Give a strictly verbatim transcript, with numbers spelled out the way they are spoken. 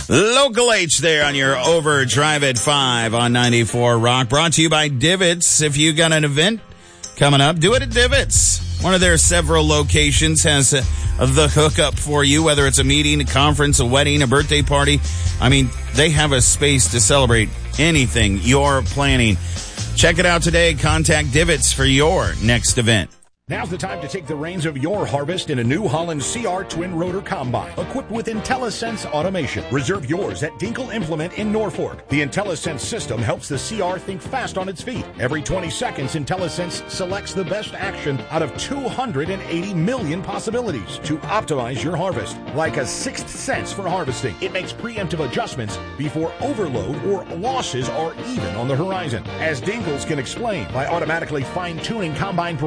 Local H there on your Overdrive at five on ninety-four Rock. Brought to you by Divots. If you got an event coming up, do it at Divots. One of their several locations has uh, the hookup for you, whether it's a meeting, a conference, a wedding, a birthday party. I mean, they have a space to celebrate anything you're planning. Check it out today. Contact Divots for your next event. Now's the time to take the reins of your harvest in a New Holland C R Twin Rotor Combine, equipped with IntelliSense automation. Reserve yours at Dinkle Implement in Norfolk. The IntelliSense system helps the C R think fast on its feet. Every twenty seconds, IntelliSense selects the best action out of two hundred eighty million possibilities to optimize your harvest. Like a sixth sense for harvesting, it makes preemptive adjustments before overload or losses are even on the horizon. As Dinkles can explain, by automatically fine-tuning combine